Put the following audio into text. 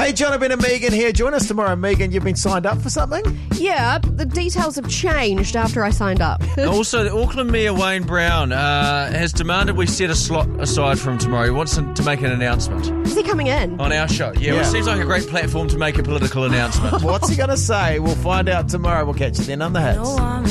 Hey, Jonathan and Megan here. Join us tomorrow. Megan, you've been signed up for something? Yeah, the details have changed after I signed up. Also, the Auckland Mayor Wayne Brown has demanded we set a slot aside for him tomorrow. He wants to make an announcement Is he coming in? on our show. Yeah, well, it seems like a great platform to make a political announcement. What's he going to say? We'll find out tomorrow. We'll catch you then on the Hits.